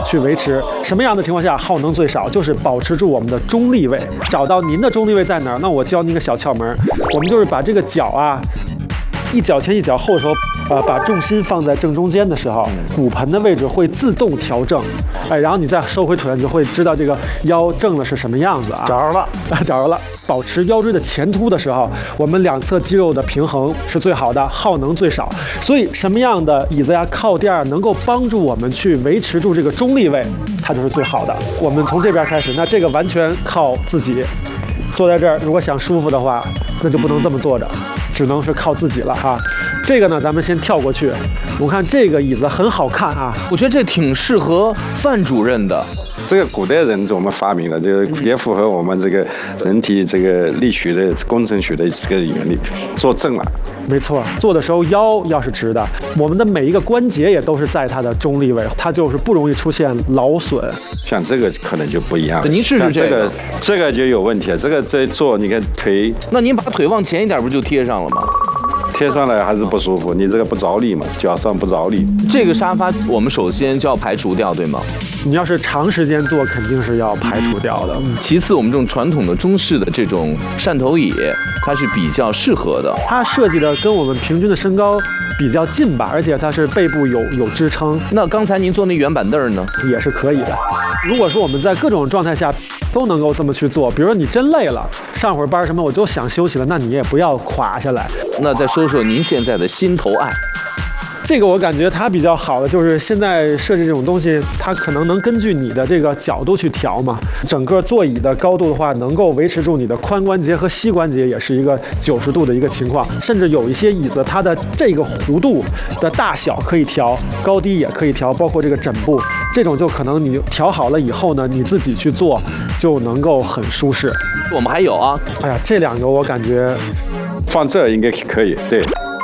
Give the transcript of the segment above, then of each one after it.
去维持。什么样的情况下耗能最少？就是保持住我们的中立位。找到您的中立位在哪儿？那我教您一个小窍门，我们就是把这个脚啊，一脚前一脚后的时候，把重心放在正中间的时候，骨盆的位置会自动调正，然后你再收回腿，你就会知道这个腰正了是什么样子啊。 找着了， 找着了。保持腰椎的前凸的时候，我们两侧肌肉的平衡是最好的，耗能最少。所以什么样的椅子呀、靠垫能够帮助我们去维持住这个中立位，它就是最好的。我们从这边开始，那这个完全靠自己。坐在这儿，如果想舒服的话，那就不能这么坐着，只能是靠自己了哈。这个呢，咱们先跳过去。我看这个椅子很好看啊， 我觉得这挺适合范主任的。 这个古代人我们发明了，这个也符合我们这个人体这个力学的工程学的这个原理，坐正了。 没错，坐的时候腰要是直的，我们的每一个关节也都是在它的中立位，它就是不容易出现劳损。 像这个可能就不一样了。 您试试这个， 这个就有问题了。这个在坐，你看腿， 那您把腿往前一点，不就贴上了吗？ 贴上来还是不舒服，你这个不着力嘛，脚上不着力。 这个沙发我们首先就要排除掉，对吗？ 你要是长时间坐，肯定是要排除掉的。 其次，我们这种传统的中式的这种扇头椅，它是比较适合的。 它设计的跟我们平均的身高比较近吧，而且它是背部有支撑。 那刚才您坐那圆板凳呢， 也是可以的。如果说我们在各种状态下都能够这么去做，比如说你真累了，上会儿班什么，我就想休息了，那你也不要垮下来。 那再说说您现在的心头爱。 这个我感觉它比较好的就是现在设计这种东西，它可能能根据你的这个角度去调嘛。整个座椅的高度的话，能够维持住你的髋关节和膝关节，也是一个90度的一个情况。甚至有一些椅子，它的这个弧度的大小可以调，高低也可以调，包括这个枕部，这种就可能你调好了以后呢，你自己去做就能够很舒适。 我们还有啊， 哎呀，这两个我感觉放这儿应该可以，对。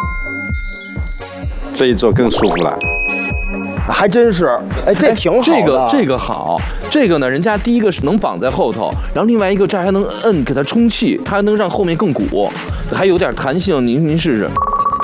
这一坐更舒服了， 还真是，哎，这挺好的。 这个好，这个呢，人家第一个是能绑在后头，然后另外一个这还能摁给它充气，它还能让后面更鼓，还有点弹性。您试试，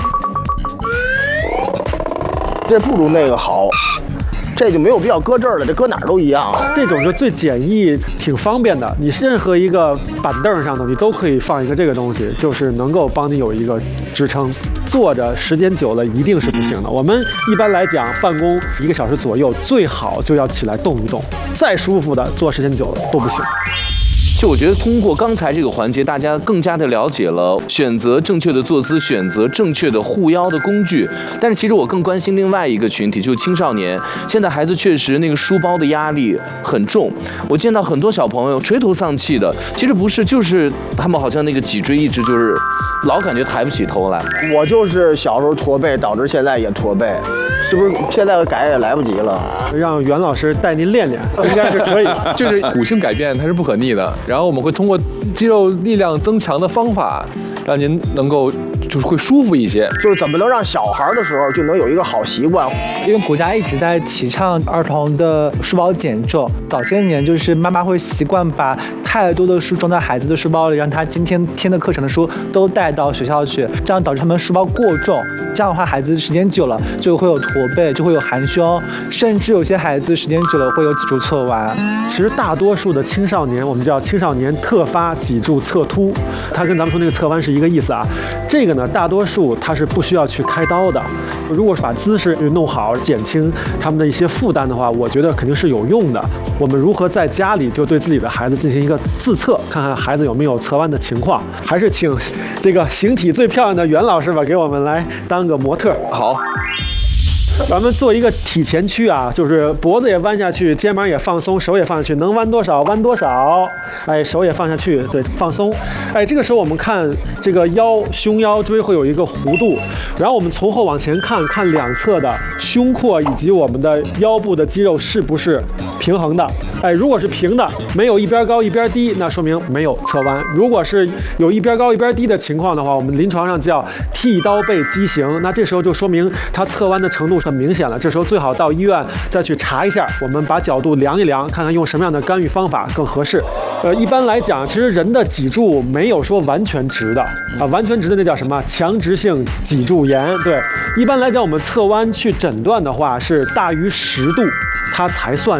这不如那个好。这就没有必要搁这儿了，这搁哪儿都一样。 这种是最简易、挺方便的。你任何一个板凳上头，你都可以放一个这个东西，就是能够帮你有一个支撑。坐着时间久了一定是不行的。我们一般来讲，办公1个小时左右，最好就要起来动一动。再舒服的，坐时间久了都不行。 就我觉得通过刚才这个环节，大家更加的了解了选择正确的坐姿，选择正确的护腰的工具。但是其实我更关心另外一个群体，就是青少年。现在孩子确实那个书包的压力很重，我见到很多小朋友垂头丧气的，其实不是，就是他们好像那个脊椎一直就是老感觉抬不起头来。 我就是小时候驼背，导致现在也驼背，是不是？现在改也来不及了。 让袁老师带您练练，应该是可以。 就是骨性改变它是不可逆的。然后我们会通过肌肉力量增强的方法，让您能够就是会舒服一些。 就是怎么能让小孩的时候就能有一个好习惯？ 因为国家一直在提倡儿童的书包减重，早些年就是妈妈会习惯把太多的书装在孩子的书包里，让他今天的课程的书都带到学校去，这样导致他们书包过重。这样的话，孩子时间久了就会有驼背，就会有含胸，甚至有些孩子时间久了会有脊柱侧弯。 其实大多数的青少年，我们叫青少年特发脊柱侧凸，它跟咱们说那个侧弯是一个意思啊。这个呢，大多数它是不需要去开刀的。如果是把姿势弄好，减轻他们的一些负担的话，我觉得肯定是有用的。我们如何在家里就对自己的孩子进行一个自测，看看孩子有没有侧弯的情况？还是请这个形体最漂亮的袁老师吧，给我们来当个模特。 好。 咱们做一个体前屈啊，就是脖子也弯下去，肩膀也放松，手也放下去，能弯多少弯多少。哎，手也放下去，对，放松。哎，这个时候我们看这个胸腰椎会有一个弧度，然后我们从后往前看，看两侧的胸廓以及我们的腰部的肌肉是不是平衡的。哎，如果是平的，没有一边高一边低，那说明没有侧弯。如果是有一边高一边低的情况的话，我们临床上叫剃刀背畸形，那这时候就说明它侧弯的程度很明显了。这时候最好到医院再去查一下，我们把角度量一量，看看用什么样的干预方法更合适。一般来讲，其实人的脊柱没有说完全直的啊，完全直的那叫什么强直性脊柱炎。对，一般来讲，我们侧弯去诊断的话是大于10度，它才算